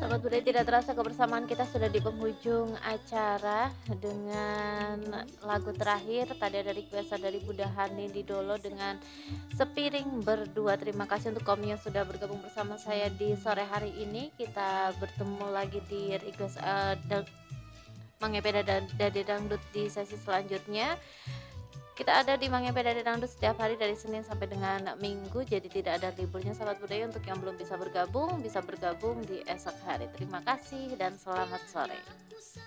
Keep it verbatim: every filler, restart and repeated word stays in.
Sahabat budaya, tidak terasa kebersamaan kita sudah di penghujung acara dengan lagu terakhir. Tadi ada request dari Bunda Hani di Dolo dengan Sepiring Berdua. Terima kasih untuk kaum yang sudah bergabung bersama saya di sore hari ini. Kita bertemu lagi di request uh, Mang Epe dan Dade Dangdut di sesi selanjutnya. Kita ada di Mang Epe Dade Dangdut setiap hari dari Senin sampai dengan Minggu, jadi tidak ada liburnya sahabat budaya. Untuk yang belum bisa bergabung, bisa bergabung di esok hari. Terima kasih dan selamat sore.